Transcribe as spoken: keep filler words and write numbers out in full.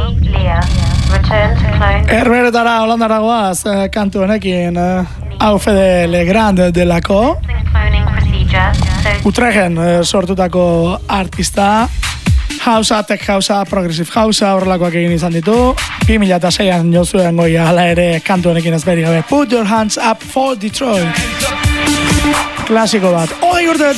Herberetara Holandara goaz eh, kantu honekin eh, hau Fede Legrand delako Utregen eh, sortutako artista Hausa, tech hausa, progressive hausa horrelakoak egin izan ditu bi mila seian jozuen goia hala ere kantu honekin ez beri gabe Put your hands up for Detroit Klasiko bat, hogei urte